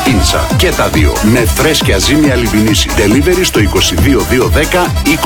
Πίτσα και τα δύο με φρέσκια ζύμια λιμπινίση. Delivery στο 22 210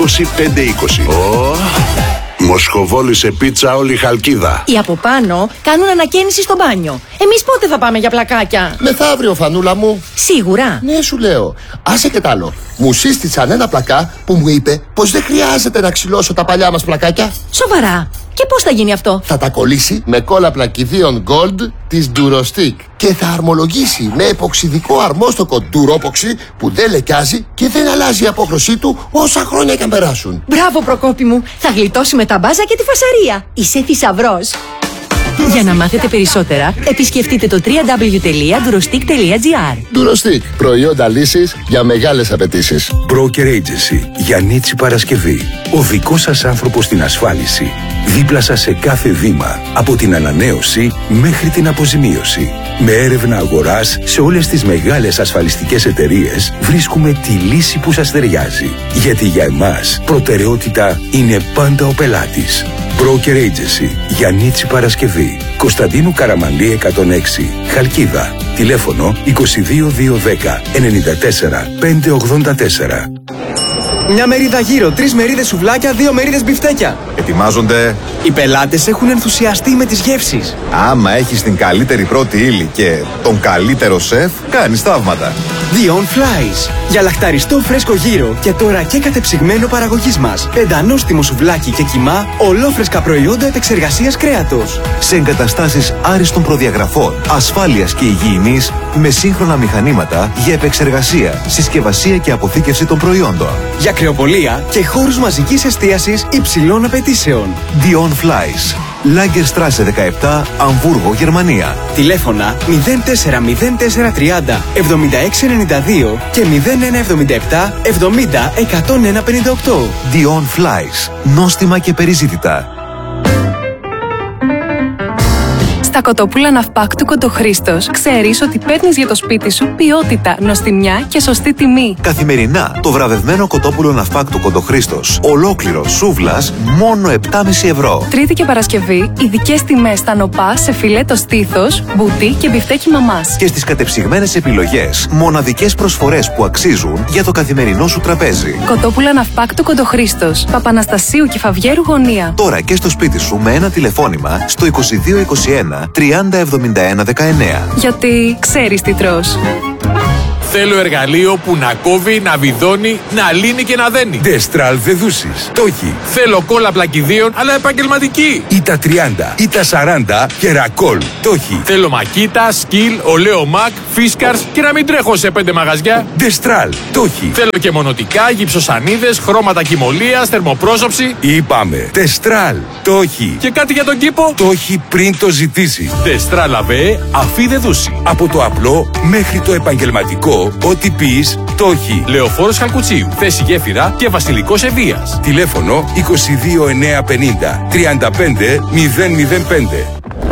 2520. Μοσχοβόλησε πίτσα όλη η Χαλκίδα. Οι από πάνω κάνουν ανακαίνιση στο μπάνιο. Εμείς πότε θα πάμε για πλακάκια? Μεθαύριο, φανούλα μου. Σίγουρα. Ναι, σου λέω. Άσε και τ' άλλο. Μου σύστησαν ένα πλακά που μου είπε πως δεν χρειάζεται να ξυλώσω τα παλιά μας πλακάκια. Σοβαρά. Και πώς θα γίνει αυτό? Θα τα κολλήσει με κόλλα πλακιδίων Gold της Durostick και θα αρμολογήσει με εποξιδικό αρμόστοκο Duropoxy που δεν λεκιάζει και δεν αλλάζει η απόχρωσή του όσα χρόνια και αν περάσουν. Μπράβο, Προκόπη μου. Θα γλιτώσουμε τα μπάζα και τη φασαρία. Είσαι θησαυρός. Για να μάθετε περισσότερα, επισκεφτείτε το www.durostick.gr. Durostick. Προϊόντα λύσης για μεγάλες απαιτήσεις. Broker Agency. Γιαννίτσι Παρασκευή. Ο δικός σας άνθρωπος στην ασφάλιση. Δίπλα σας σε κάθε βήμα. Από την ανανέωση μέχρι την αποζημίωση. Με έρευνα αγοράς σε όλες τις μεγάλες ασφαλιστικές εταιρείες βρίσκουμε τη λύση που σας ταιριάζει. Γιατί για εμάς προτεραιότητα είναι πάντα ο πελάτης. Broker Agency. Γιαννίτσι Παρασκευή. Κωνσταντίνου Καραμανλή 106. Χαλκίδα. Τηλέφωνο 22210 94 584. Μια μερίδα γύρο, 3 μερίδες σουβλάκια, 2 μερίδες μπιφτέκια. Ετοιμάζονται. Οι πελάτες έχουν ενθουσιαστεί με τις γεύσεις. Άμα έχεις την καλύτερη πρώτη ύλη και τον καλύτερο σεφ, κάνεις θαύματα. Dion Flies. Για λαχταριστό φρέσκο γύρο και τώρα και κατεψυγμένο παραγωγής μας. Πεντανόστιμο σουβλάκι και κιμά, ολόφρεσκα προϊόντα επεξεργασίας κρέατος. Σε εγκαταστάσεις άριστων προδιαγραφών, ασφάλειας και υγιεινής, με σύγχρονα μηχανήματα για επεξεργασία, συσκευασία και αποθήκευση των προϊόντων. Για κρεοπολία και χώρους μαζικής εστίασης υψηλών απαιτήσεων. Dion Flies. Lagerstraße 17, Αμβούργο, Γερμανία. Τηλέφωνα 040430 7692 και 0177 70 10158. Dion Flies. Νόστιμα και περιζήτητα. Στα κοτόπουλα Ναυπάκτου Κοντοχρήστος ξέρεις ότι παίρνεις για το σπίτι σου ποιότητα, νοστιμιά και σωστή τιμή. Καθημερινά το βραβευμένο κοτόπουλο Ναυπάκτου Κοντοχρήστος, ολόκληρο σούβλας, μόνο 7,5 ευρώ. Τρίτη και Παρασκευή, ειδικές τιμές στα νοπά σε φιλέτο στήθος, μπουτί και μπιφτέκι μαμάς. Και στις κατεψυγμένες επιλογές, μοναδικές προσφορές που αξίζουν για το καθημερινό σου τραπέζι. Κοτόπουλα Ναυπάκτου Κοντοχρήστος, Παπαναστασίου και Φαβιέρου γωνία. Τώρα και στο σπίτι σου με ένα τηλεφώνημα στο 2221 30 71 19. Γιατί ξέρεις τι τρως. Θέλω εργαλείο που να κόβει, να βιδώνει, να λύνει και να δένει. Destral Δεδούσης. Το έχει. Θέλω κόλλα πλακιδίων, αλλά επαγγελματική. Ή τα 30, ή τα 40 και ρακόλ. Το έχει. Θέλω μακίτα, σκυλ, ολέο μακ, φίσκαρς και να μην τρέχω σε 5 μαγαζιά. Destral. Το έχει. Θέλω και μονοτικά, γυψοσανίδες, χρώματα κοιμωλίας, θερμοπρόσωψη. Είπαμε. Destral. Το έχει. Και κάτι για τον κήπο. Το έχει πριν το ζητήσει. Destral ΑΒΕ, αφή Δεδούση. Από το απλό μέχρι το επαγγελματικό, ό,τι πεις, το έχει. Λεωφόρος Χαλκουτσίου, θέση γέφυρα και Βασιλικός Ευβίας. Τηλέφωνο 22950 35 005.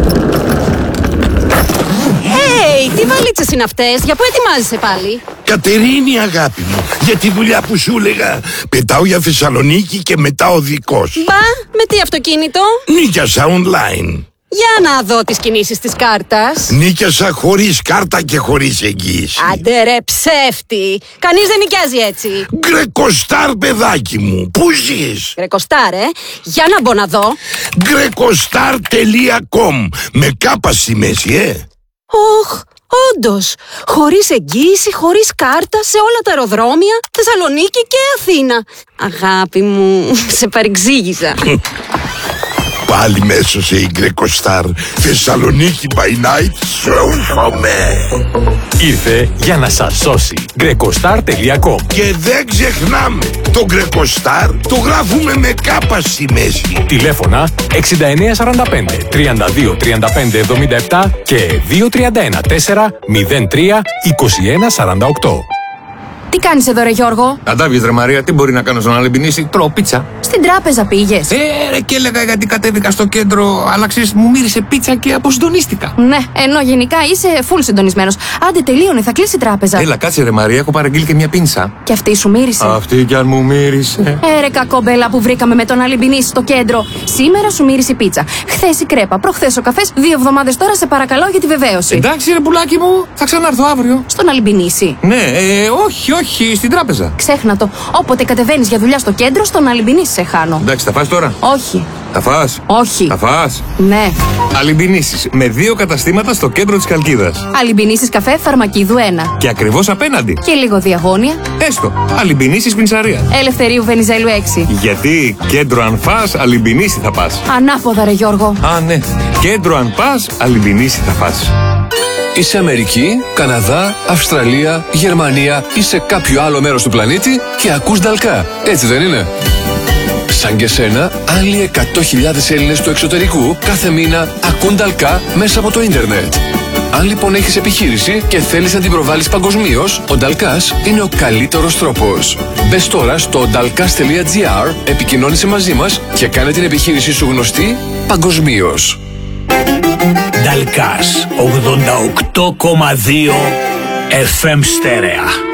Τι βαλίτσες είναι αυτές, για πού ετοιμάζεσαι πάλι? Κατερίνη, αγάπη μου, για τη δουλειά που σου έλεγα. Πετάω για Θεσσαλονίκη και μετά οδικός. Μπα, με τι αυτοκίνητο? Νίκιασα online. Για να δω τις κινήσεις της κάρτας. Νίκιασα χωρίς κάρτα και χωρίς εγγύηση. Άντε ρε ψεύτη, κανείς δεν νοικιάζει έτσι. Γκρεκοστάρ, παιδάκι μου, πού ζεις? Γκρεκοστάρ, για να μπω να δω. Γκρεκοστάρ.com, με κάπα στη μέση, Ωχ, όντως, χωρίς εγγύηση, χωρίς κάρτα, σε όλα τα αεροδρόμια, Θεσσαλονίκη και Αθήνα. Αγάπη μου, σε παρεξήγησα. Πάλι μέσω σε η Γκρεκοστάρ. Θεσσαλονίκη by night, σώχομαι. Ήρθε για να σας σώσει. Γκρεκοστάρ.com. Και δεν ξεχνάμε, το Γκρεκοστάρ το γράφουμε με κάπα στη μέση. Τηλέφωνα 6945 32 35 77 και 231 4 03 21 48. Τι κάνεις εδώ ρε Γιώργο? Αντάβιες ρε Μαρία, τι μπορεί να κάνω στον αλεμπινίση? Τρώω πίτσα. Στην τράπεζα πήγες? Ρε, και έλεγα γιατί κατέβηκα στο κέντρο, αλλά ξέρεις, μου μύρισε πίτσα και αποσυντονίστηκα. Ναι, ενώ γενικά είσαι full συντονισμένος. Άντε, τελείωνε, θα κλείσει η τράπεζα. Έλα, κάτσε ρε Μαρία, έχω παραγγείλει και μια πίνσα. Και αυτή σου μύρισε? Αυτή κι αν μου μύρισε. Ρε κακόμπελα που βρήκαμε με τον Αλιμπινίση στο κέντρο. Σήμερα σου μύρισε η πίτσα. Χθες η κρέπα, προχθές ο καφές. 2 εβδομάδες τώρα σε παρακαλώ για τη βεβαίωση. Εντάξει ρε πουλάκι μου, θα ξανάρθω αύριο. Στον Αλιμπινίση? Ναι, όχι, στην τράπεζα. Ξέχνα το. Όποτε κατεβαίνεις για δουλειά στο κέντρο, στον Αλιμπινίση σε χάνω. Εντάξει, θα φας τώρα? Όχι. Θα φας? Όχι. Θα φας? Ναι. Αλιμπινίσεις με 2 καταστήματα στο κέντρο της Καλκίδας. Αλιμπινίσεις καφέ Φαρμακίδου 1. Και ακριβώς απέναντι. Και λίγο διαγώνια. Έστω. Αλιμπινίσεις Πινσαρία. Ελευθερίου Βενιζέλου 6. Γιατί κέντρο αν φας, Αλιμπινίση θα πας. Ανάποδα ρε Γιώργο. Α, ναι. Κέντρο αν πας, Αλιμπινίση θα πας. Είσαι Αμερική, Καναδά, Αυστραλία, Γερμανία ή σε κάποιο άλλο μέρος του πλανήτη και ακούς Νταλκά. Έτσι δεν είναι? Σαν και σένα, άλλοι 100.000 Έλληνες του εξωτερικού κάθε μήνα ακούν Νταλκά μέσα από το ίντερνετ. Αν λοιπόν έχεις επιχείρηση και θέλεις να την προβάλλεις παγκοσμίως, ο Νταλκάς είναι ο καλύτερος τρόπος. Μπες τώρα στο dalkas.gr, επικοινώνησε μαζί μας και κάνε την επιχείρησή σου γνωστή παγκοσμίως. Νταλκάς 88,2 FM στέρεα.